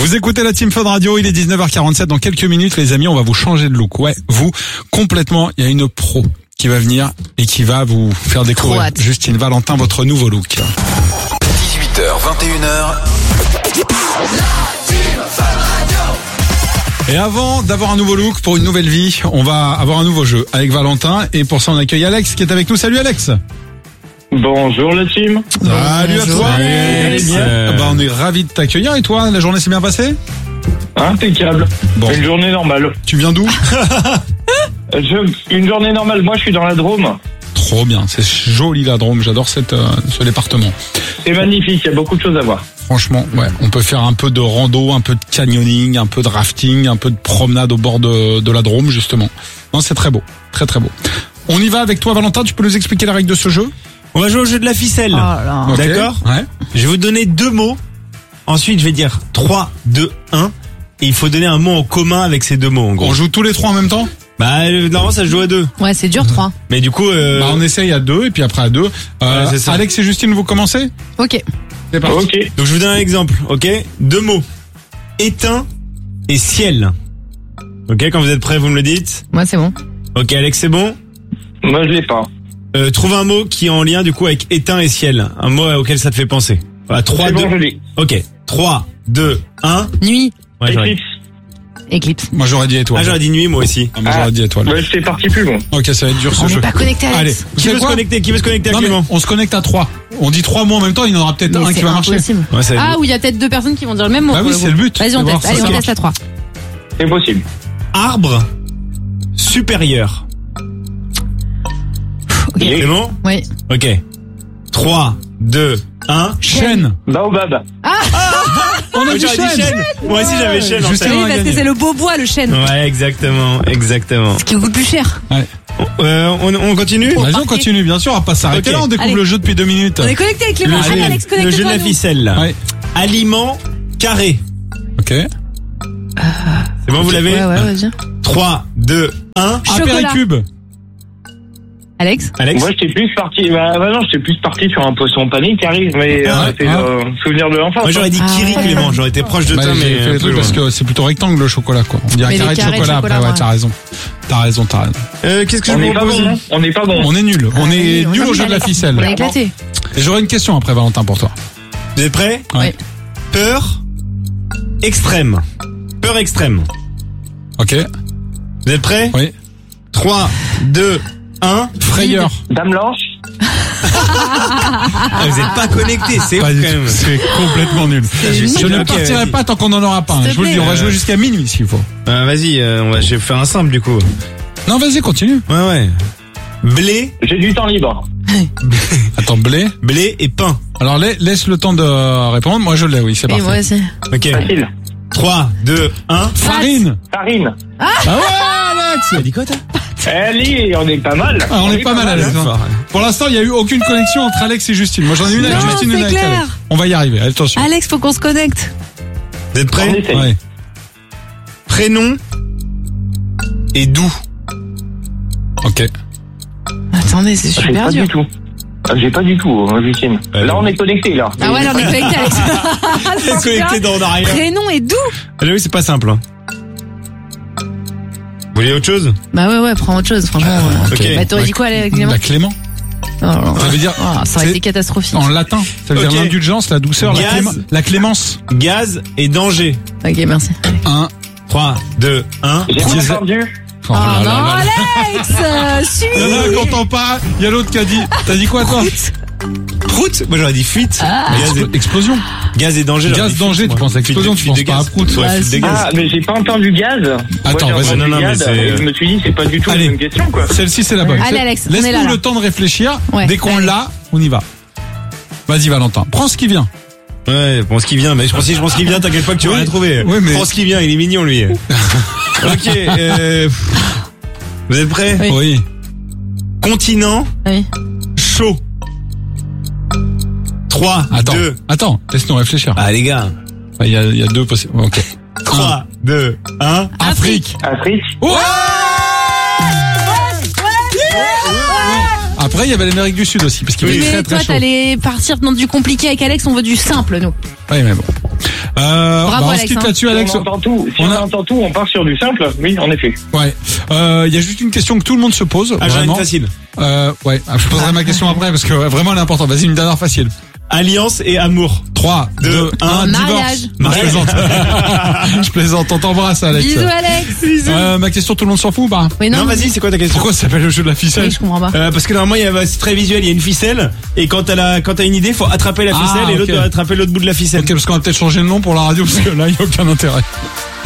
Vous écoutez la Team Fun Radio, il est 19h47. Dans quelques minutes, les amis, on va vous changer de look. Ouais, vous, complètement, il y a une pro qui va venir et qui va vous faire découvrir, Justine Valentin, votre nouveau look. 18h, 21h. Et avant d'avoir un nouveau look pour une nouvelle vie, on va avoir un nouveau jeu avec Valentin. Et pour ça, on accueille Alex qui est avec nous. Salut Alex. Bonjour la team. Salut à toi. Alex. On est ravis de t'accueillir. Et toi, la journée s'est bien passée? Impeccable. Bon. Une journée normale. Tu viens d'où? Une journée normale. Moi, je suis dans la Drôme. Trop bien. C'est joli la Drôme. J'adore ce département. C'est magnifique. Il y a beaucoup de choses à voir. Franchement, ouais. On peut faire un peu de rando, un peu de canyoning, un peu de rafting, un peu de promenade au bord de la Drôme, justement. Non, c'est très beau. Très, très beau. On y va avec toi, Valentin. Tu peux nous expliquer les règles de ce jeu? On va jouer au jeu de la ficelle. Okay. D'accord? Ouais. Je vais vous donner 2 mots. Ensuite, je vais dire 3, 2, 1. Et il faut donner un mot en commun avec ces 2 mots, en gros. On joue tous les 3 en même temps? Bah, normalement, ça se joue à 2. Ouais, c'est dur, 3. Mais du coup, on essaye à 2 et puis après à 2. c'est ça. Alex et Justine, vous commencez? Ok. C'est parti. Ok. donc je vous donne un exemple, ok? 2 mots. Éteint et ciel. Ok, quand vous êtes prêts, vous me le dites? Moi, c'est bon. Ok, Alex, c'est bon? Moi, je l'ai pas. Trouve un mot qui est en lien, du coup, avec éteint et ciel. Un mot auquel ça te fait penser. Voilà, 3, C'est 2. bon, je l'ai. Ok. 3, 2, 1. Nuit. Ouais, j'aurais... Eclipse. Éclipse. Moi, j'aurais dit étoile. Ah, j'aurais dit nuit, moi aussi. Moi, j'aurais dit étoile. Ouais, c'est parti plus long. Ok, ça va être dur ce On jeu. n'est pas connecté, Allez, Alex. vous Qui savez veut se quoi? connecter? Qui veut se connecter à Non, mais Clément? on se connecte à 3. On dit 3 mots en même temps, il y en aura peut-être Mais un qui c'est va marcher. impossible. Ouais, ça va être Ah, bon. où il y a peut-être 2 personnes qui vont dire le même mot. Bah oui, c'est le but. Vas-y, on C'est teste. voir Allez, ça on marche. teste à 3. C'est possible. Arbre supérieur. Ok. C'est bon? Oui. Ok. 3, 2, 1. Chêne. Baobab. On a dit J'aurais dit chêne. chêne. Moi aussi j'avais chêne en Juste tête. on Oui, a parce que gagné. c'est le beau bois, le chêne. Ouais, exactement. Qui coûte plus cher. On continue? Vas-y, on continue, bien sûr. On va pas s'arrêter Ok. là. On découvre Allez. le jeu depuis 2 minutes. On est connecté avec Clément. Allez, Alex, Le jeu de connecte-toi. la nous. ficelle là. Ouais. Aliment carré. Ok. C'est bon, vous l'avez? Ouais, vas-y. 3, 2, 1. Chocolat. Apéricube. Alex? Alex? Moi, j'étais plus parti. Bah non, j'étais plus parti sur un poisson pané qui arrive, mais c'est le souvenir de l'enfance. Moi j'aurais dit Kiri, ouais. Clément. J'aurais été proche de Bah, toi, j'ai mais fait les un peu trucs loin. parce que c'est plutôt rectangle le chocolat, quoi. On dirait Mais carré les de carrés de chocolat après. chocolat, Ouais, ouais. t'as raison. Qu'est-ce que On je n'est vous pas propose? bon. On n'est pas bon. On est nul. On est oui, nul au jeu de la Alex. ficelle. On a éclaté. Et j'aurais une question après, Valentin, pour toi. Vous êtes prêts? Ouais. Peur extrême. Peur extrême. Ok. Vous êtes prêts? Oui. 3, 2, 1. Frayeur. Dame Blanche. Ah, vous êtes pas connectés, c'est ouf Pas quand du tout. même. C'est complètement nul. Je ne Ok, partirai vas-y. pas tant qu'on n'en aura pas. S'il te Je vous le dis, plaît. on va jouer jusqu'à minuit s'il faut. Vas-y, je vais faire un simple du coup. Non, vas-y, continue. Ouais. Blé, J'ai du temps libre. Attends, blé. blé et pain. Alors, laisse le temps de répondre. Moi, je l'ai, oui, c'est Et moi parfait. aussi. Ok. Facile. 3, 2, 1. Farine. Farine. Ah ouais, Alex. T'as dit quoi toi? Allez, on est pas mal. Ah, on est pas mal, Alex. hein. Pour l'instant, il n'y a eu aucune connexion entre Alex et Justine. Moi, j'en ai une avec Non, Justine et une c'est avec clair. Alex. On va y arriver, attention. Alex, faut qu'on se connecte. Vous êtes On prêts? essaye. Ouais. Prénom et doux. Ok. Attendez, c'est J'ai super pas dur. du tout. J'ai pas du tout, Justine. Là, on est connecté, là. Ah ouais, là, on est connecté, Alex. T'es connecté dans rien. Prénom et doux. Ah oui, c'est pas simple. Hein. Vous voulez autre chose? Bah ouais, prends autre chose, franchement. ok. Bah, t'aurais dit quoi, Clément? Bah, Clément. Oh, Ça veut dire. ça aurait c'est été catastrophique. En latin. Ça veut Ok. dire l'indulgence, la douceur, Gaz. la clémence. Gaz et danger. Ok, merci. 1. 3, 2, 1. J'ai pas Diesel. entendu. Oh Oh là non, là là. Alex! Il y en a un qui entend pas, il y a l'autre qui a dit. T'as dit quoi, toi? Prout? Moi j'aurais dit fuite. Explosion. Gaz et danger. j'aurais Gaz, dit danger, fuite, tu moi. penses à explosion, Fuite tu penses de pas à gaz. prout. Ouais, Ah, fuite de si. gaz. Ah, mais j'ai pas entendu gaz. Attends, Moi, j'ai vas-y. entendu Non, mais gaz, c'est- et je me suis dit, c'est pas du tout Allez. la même question, quoi. Celle-ci, c'est la bonne. Allez, Alex, on est Laisse-nous là. le temps de réfléchir. Ouais. Dès qu'on Allez. l'a, on y va. Vas-y, Valentin. Prends ce qui vient. Ouais, bon, ce qui vient, mais je pense qu'il vient, t'inquiète pas que tu vas Oui. rien trouver. Oui, mais- Prends ce qui vient, il est mignon, lui. Ok, vous êtes prêts? Oui. Oui. Continent, Oui. chaud. 3, Attends. 2. Attends, laisse-nous réfléchir. Ah, les gars. Il y a deux possibles. Ok. 3, 2, 1. Afrique. Afrique. Ouais. Après, il y avait l'Amérique du Sud aussi, parce qu'il Oui, fait mais très toi, très chaud. t'allais partir dans du compliqué avec Alex, on veut du simple, nous. Oui, mais bon. Bravo, Bravo, on se Alex, quitte hein. là-dessus, Si Alex. on entend tout, si on entend tout, on part sur du simple. Oui, en effet. Ouais. Il y a juste une question que tout le monde se pose. Ah, j'en ai une vraiment. facile. Ouais. Je poserai ma question après parce que vraiment elle est importante. Vas-y, une dernière facile. Alliance et amour. 3, 2, 1, Mariage. divorce. Non, je plaisante. Je plaisante. On t'embrasse, Alex. Bisous, Alex. Ma question, tout le monde s'en fout ou pas? Oui, Non, vas-y, c'est quoi ta question? Pourquoi ça s'appelle le jeu de la ficelle? Oui, je comprends pas. Parce que normalement c'est très visuel, il y a une ficelle et quand t'as une idée, faut attraper la ficelle et l'autre ok. doit attraper l'autre bout de la ficelle. Ok, parce qu'on va peut-être changer de nom pour la radio parce que là, il n'y a aucun intérêt.